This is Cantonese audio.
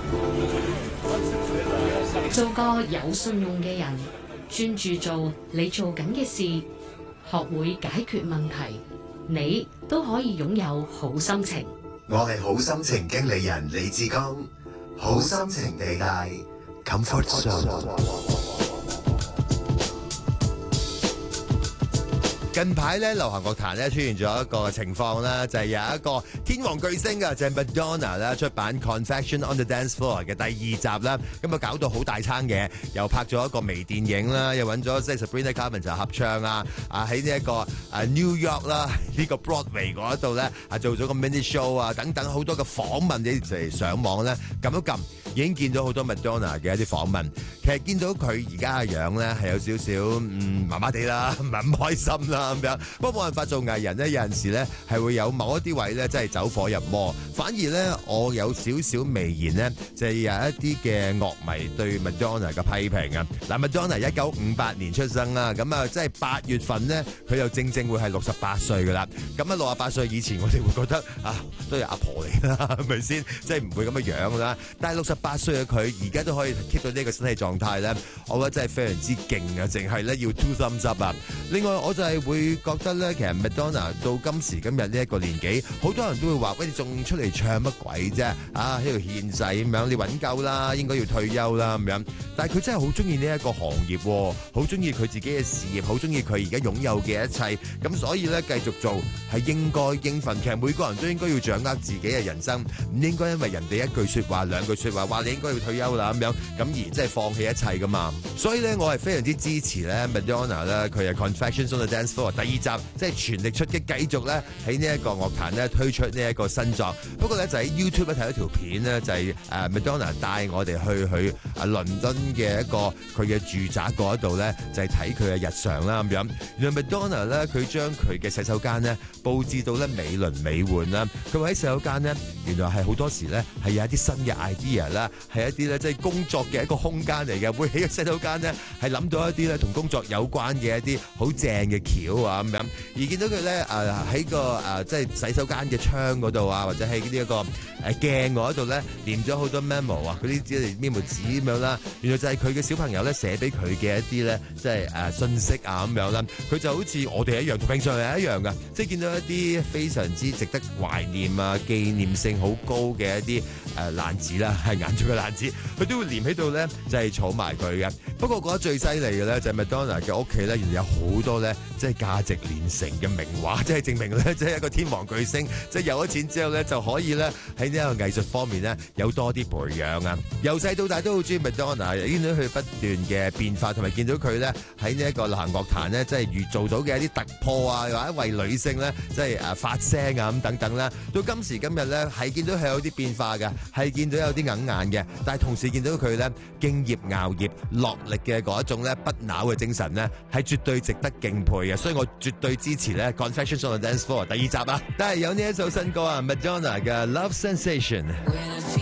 做個有信用嘅人，專注做你做緊嘅事，學會解決問題，你都可以擁有好心情。 我係好心情經理人李志剛，好心情地帶 Comfort Zone。 近排咧流行樂壇咧出現咗一個情況啦，就係有一個天王巨星嘅就係 Madonna 啦，出版 Confession on the Dance Floor 嘅第二集啦，咁啊搞到好大餐嘢，又拍咗一個微電影啦，又揾咗即係 Sabrina Carpenter 合唱啊，喺呢一個New York 啦呢個 Broadway 嗰度咧做咗個 mini show 啊等等好多嘅訪問，你嚟上網咧撳一撳已經見到好多 Madonna 嘅一啲訪問，其實見到佢而家嘅樣咧係有少少麻麻地啦，唔係咁開心啦。咁樣，不過冇辦法做藝人咧，有陣時咧係會有某一啲位咧，真係走火入魔。反而咧，我有少少微言咧，就係有一啲嘅樂迷對 Madonna 嘅批評啊。嗱，Madonna 1958年出生啦，咁啊，即係8月份咧，佢又正會係68歲噶啦。咁啊，68歲以前我哋會覺得都係阿婆嚟啦，係咪先？即係唔會咁嘅樣啦。但係68歲嘅佢，而家都可以 keep 到呢個身體狀態咧，我覺得真係非常之勁啊！淨係咧要 two thumbs up 啊！另外，我就係會覺得咧，其實 Madonna 到今時今日呢一個年紀，好多人都會話：喂，你仲出嚟唱乜鬼啫？喺度獻世咁樣，你揾夠啦，應該要退休啦咁樣。但係佢真係好中意呢一個行業，好中意佢自己嘅事業，好中意佢而家擁有嘅一切。咁所以咧，繼續做係應該應份。其實每個人都應該要掌握自己嘅人生，唔應該因為人哋一句説話、兩句説話，話你應該要退休啦咁樣，咁而即係放棄一切噶嘛。所以咧，我係非常之支持咧 Madonna 咧，佢係 Confessions on the Dance Floor第二集，即係全力出擊，繼續咧喺呢一個樂壇咧推出呢一個新作。不過咧就喺 YouTube 咧睇到條片咧，就係Madonna 帶我哋去倫敦嘅一個佢嘅住宅嗰度咧，就係睇佢嘅日常啦咁樣。原來 Madonna 咧佢將佢嘅洗手間咧佈置到咧美輪美奐啦。佢話喺洗手間咧，原來係好多時咧係有一啲新嘅 idea 啦，係一啲咧即係工作嘅一個空間嚟嘅。會喺個洗手間咧係諗到一啲咧同工作有關嘅一啲好正嘅橋啊咁樣。而見到佢咧喺個即係洗手間嘅窗嗰度啊，或者喺呢一個鏡嗰度咧，黏咗好多 memo 啊，嗰啲即係 memo 紙咁樣啦。原來就係佢嘅小朋友咧寫俾佢嘅一啲咧，即係信息啊咁樣啦。佢就好似我哋一樣，同平常人一樣噶，即係見到一啲非常之值得懷念啊、紀念性好高嘅一啲爛紙啦，係眼中嘅爛紙，佢都會黏喺度咧，就係儲埋佢嘅。不過覺得最犀利嘅咧就係 Madonna 嘅屋企咧，原來有好多咧，即係價值連城嘅名畫，即係證明咧，即係一個天王巨星，即係有咗錢之後咧，就可以咧喺呢一個藝術方面咧有多啲培養啊。由細到大都好中意 Madonna， 見到佢不斷嘅變化，同埋見到佢咧喺呢一個流行樂壇咧，即係遇做到嘅一啲突破啊，或者為女性咧，即係發聲啊咁等等啦。到今時今日咧，係見到佢有啲變化嘅，係見到有啲硬硬嘅，但係同時見到佢咧敬業熬業落力嘅嗰一種咧不朽嘅精神咧，係絕對值得敬佩嘅。所以我絕對支持咧 Confessions on the Dance Floor 第二集啊！但係有呢一首新歌啊 ，Madonna 嘅 Love Sensation。